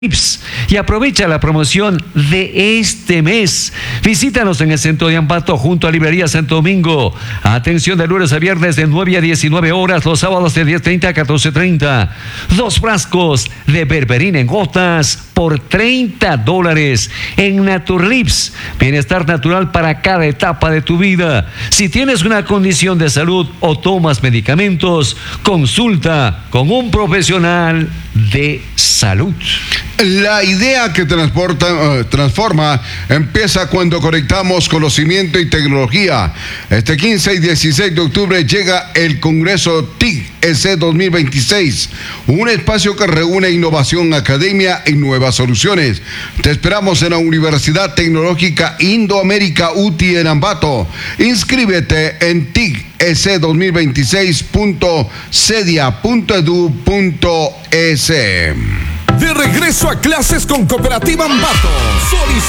y aprovecha la promoción de este mes. Visítanos en el centro de Ambato junto a Librería Santo Domingo. Atención de lunes a viernes de 9 a 19 horas, los sábados de 10:30 a 14:30. 2 frascos de berberina en gotas por $30 en Naturlips. Bienestar natural para cada etapa de tu vida. Si tienes una condición de salud o tomas medicamentos, consulta con un profesional de salud. La idea que transforma empieza cuando conectamos conocimiento y tecnología. Este 15 y 16 de octubre llega el Congreso TIC EC 2026, un espacio que reúne innovación, academia y nuevas soluciones. Te esperamos en la Universidad Tecnológica Indoamérica UTI en Ambato. Inscríbete en ticec2026.cedia.edu.es. De regreso a clases con Cooperativa Ambato.